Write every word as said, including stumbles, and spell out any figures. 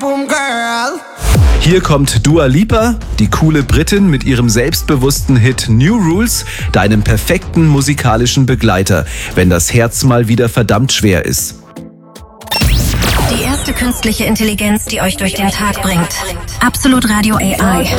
Boom Girl. Hier kommt Dua Lipa, die coole Britin mit ihrem selbstbewussten Hit New Rules, deinem perfekten musikalischen Begleiter, wenn das Herz mal wieder verdammt schwer ist. Die erste künstliche Intelligenz, die euch durch den Tag bringt. Absolut Radio A I.